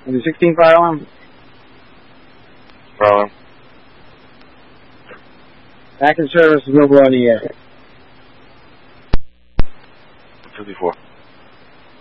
Is it 16 fire alarm? Fire alarm. Back in service, Wilbur on the air. 54.